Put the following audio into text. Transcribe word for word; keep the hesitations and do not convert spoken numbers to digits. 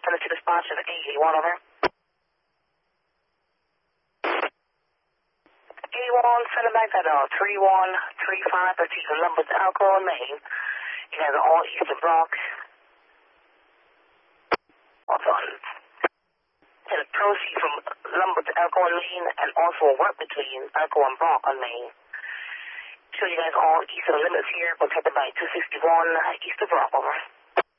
send it to the spot to the eighty-one, over. eighty-one, send it back at uh, three one three five, that's the Lumberton Alcohol in Maine. It has an all-eastern block. Also, and a proceed from Lumberton Alcohol in Maine, and also a work between Alcohol and Brock on Maine. Show you guys all eastern limits here, protected by two sixty-one east of Brock, over.